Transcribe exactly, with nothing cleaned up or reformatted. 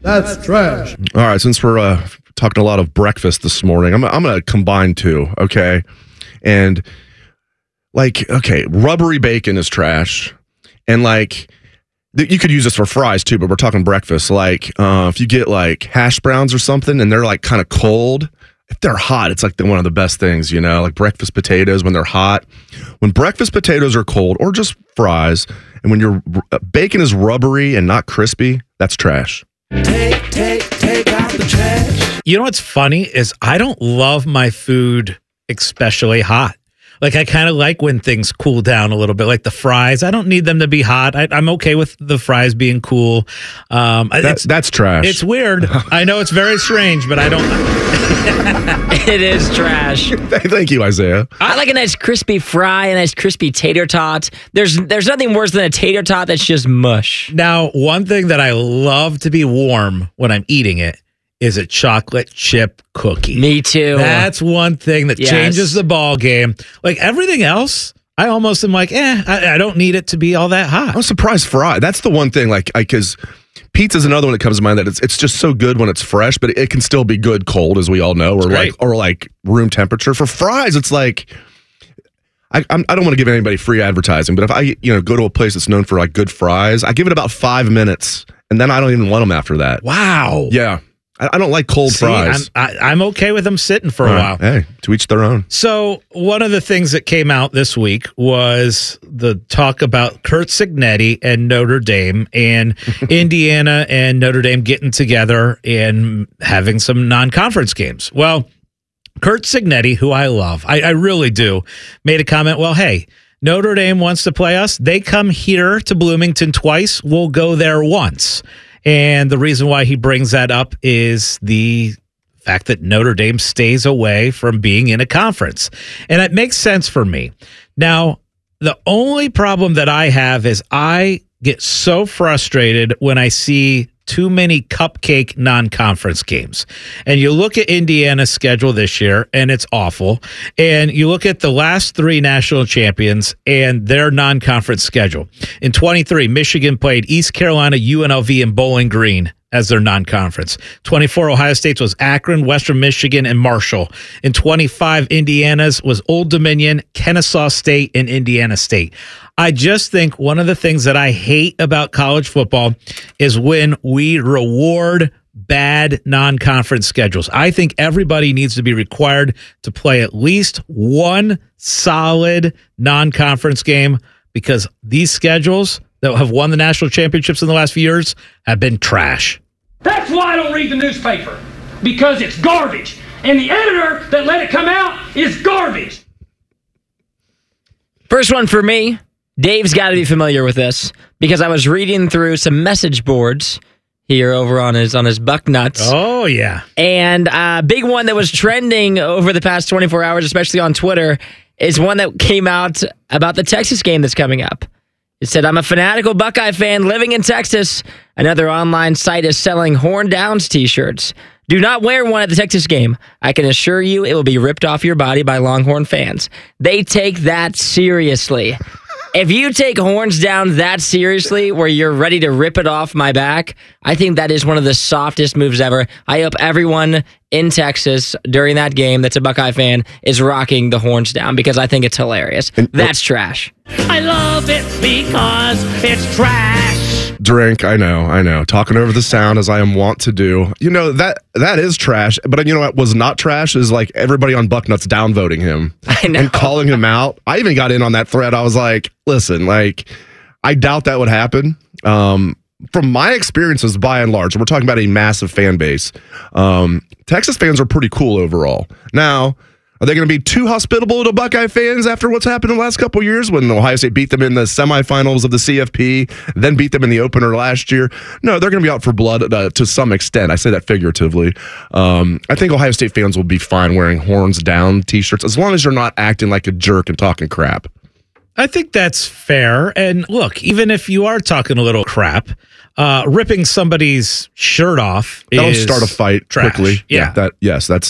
That's trash. All right, since we're uh, talking a lot of breakfast this morning, I'm, I'm going to combine two, okay? And, like, okay, rubbery bacon is trash. And, like, th- you could use this for fries, too, but we're talking breakfast. Like, uh, if you get, like, hash browns or something, and they're, like, kind of cold, if they're hot, it's, like, the, one of the best things, you know? Like, breakfast potatoes when they're hot. When breakfast potatoes are cold, or just fries, and when your uh, bacon is rubbery and not crispy, that's trash. Take, take, take out the trash. You know what's funny is I don't love my food especially hot. Like, I kind of like when things cool down a little bit, like the fries. I don't need them to be hot. I, I'm okay with the fries being cool. Um, That, it's, that's trash. it's weird. I know it's very strange, but I don't. It is trash. Thank you, Isaiah. I like a nice crispy fry, a nice crispy tater tot. There's there's nothing worse than a tater tot that's just mush. Now, one thing that I love to be warm when I'm eating it is a chocolate chip cookie. Me too. That's one thing that Yes. changes the ball game. Like everything else, I almost am like, eh, I, I don't need it to be all that hot. I'm surprised fry. That's the one thing, like, because pizza's another one that comes to mind that it's it's just so good when it's fresh, but it, it can still be good cold, as we all know, or great. like or like room temperature. For fries, it's like I I'm, I don't want to give anybody free advertising, but if I you know go to a place that's known for like good fries, I give it about five minutes, and then I don't even want them after that. Wow. Yeah, I, I don't like cold See, fries. I'm, I, I'm okay with them sitting for a All while. right. Hey, to each their own. So one of the things that came out this week was the talk about Curt Cignetti and Notre Dame and Indiana and Notre Dame getting together and having some non-conference games. Well, Curt Cignetti, who I love, I, I really do, made a comment, well, hey, Notre Dame wants to play us. They come here to Bloomington twice. We'll go there once. And the reason why he brings that up is the fact that Notre Dame stays away from being in a conference. And it makes sense for me. Now, the only problem that I have is I get so frustrated when I see too many cupcake non-conference games. And you look at Indiana's schedule this year, and it's awful. And you look at the last three national champions and their non-conference schedule. In twenty-three, Michigan played East Carolina, U N L V, and Bowling Green as their non-conference. twenty-four, Ohio State's was Akron, Western Michigan, and Marshall. In twenty-five, Indiana's was Old Dominion, Kennesaw State, and Indiana State. I just think one of the things that I hate about college football is when we reward bad non-conference schedules. I think everybody needs to be required to play at least one solid non-conference game because these schedules that have won the national championships in the last few years have been trash. That's why I don't read the newspaper, because it's garbage. And the editor that let it come out is garbage. First one for me. Dave's got to be familiar with this because I was reading through some message boards here over on his on his Bucknuts. Oh, yeah. And a uh, big one that was trending over the past twenty-four hours, especially on Twitter, is one that came out about the Texas game that's coming up. It said, I'm a fanatical Buckeye fan living in Texas. Another online site is selling Horn Downs t-shirts. Do not wear one at the Texas game. I can assure you it will be ripped off your body by Longhorn fans. They take that seriously. If you take Horns Down that seriously, where you're ready to rip it off my back, I think that is one of the softest moves ever. I hope everyone in Texas during that game that's a Buckeye fan is rocking the Horns Down because I think it's hilarious. That's trash. I love it because it's trash. Drink, I know, I know. Talking over the sound as I am wont to do. You know, that that is trash. But you know what was not trash is like everybody on Bucknuts downvoting him I know. and calling him out. I even got in on that thread. I was like, listen, like, I doubt that would happen. Um, from my experiences, by and large, we're talking about a massive fan base. Um, Texas fans are pretty cool overall. Now, are they going to be too hospitable to Buckeye fans after what's happened in the last couple of years when Ohio State beat them in the semifinals of the C F P, then beat them in the opener last year? No, they're going to be out for blood uh, to some extent. I say that figuratively. Um, I think Ohio State fans will be fine wearing Horns Down t-shirts as long as you're not acting like a jerk and talking crap. I think that's fair. And look, even if you are talking a little crap, uh, ripping somebody's shirt off That'll is start a fight trash. quickly. Yeah. that yes, that's